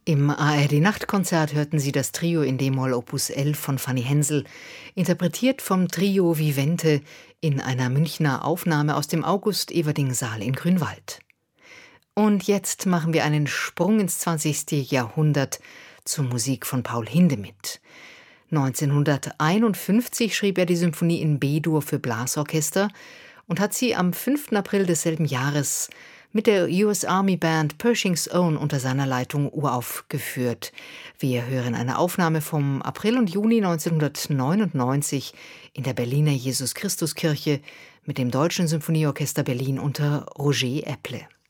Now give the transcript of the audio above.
Im ARD-Nachtkonzert hörten Sie das Trio in D-Moll Opus 11 von Fanny Hensel, interpretiert vom Trio Vivente in einer Münchner Aufnahme aus dem August-Everding-Saal in Grünwald. Und jetzt machen wir einen Sprung ins 20. Jahrhundert zur Musik von Paul Hindemith. 1951 schrieb er die Symphonie in B-Dur für Blasorchester und hat sie am 5. April desselben Jahres mit der US Army Band Pershing's Own unter seiner Leitung uraufgeführt. Wir hören eine Aufnahme vom April und Juni 1999 in der Berliner Jesus-Christus-Kirche mit dem Deutschen Symphonieorchester Berlin unter Roger Epple.